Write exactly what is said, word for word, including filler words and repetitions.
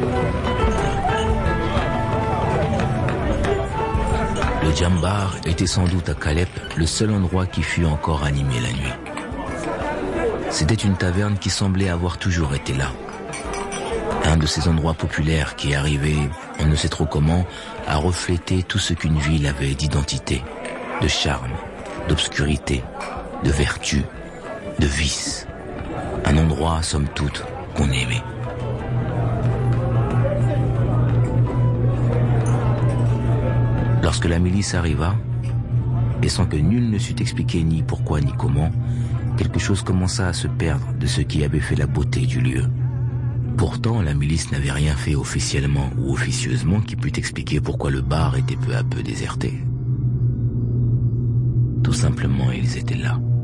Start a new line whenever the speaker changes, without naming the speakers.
Le Djambar était sans doute à Calep le seul endroit qui fut encore animé la nuit. C'était une taverne qui semblait avoir toujours été là. Un de ces endroits populaires qui arrivait, on ne sait trop comment, à refléter tout ce qu'une ville avait d'identité, de charme, d'obscurité, de vertu, de vice. Un endroit, somme toute, qu'on aimait. Lorsque la milice arriva, et sans que nul ne sût expliquer ni pourquoi ni comment, quelque chose commença à se perdre de ce qui avait fait la beauté du lieu. Pourtant, la milice n'avait rien fait officiellement ou officieusement qui pût expliquer pourquoi le bar était peu à peu déserté. Tout simplement, ils étaient là.